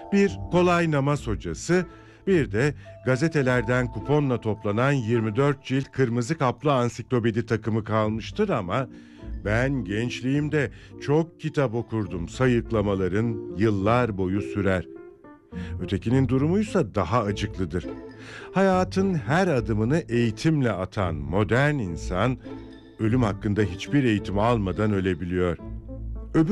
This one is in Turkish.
Bir kolay namaz hocası, bir de gazetelerden kuponla toplanan 24 cilt kırmızı kaplı ansiklopedi takımı kalmıştır ama ben gençliğimde çok kitap okurdum. Sayıklamaların yıllar boyu sürer. Ötekinin durumuysa daha acıklıdır. Hayatın her adımını eğitimle atan modern insan ölüm hakkında hiçbir eğitim almadan ölebiliyor.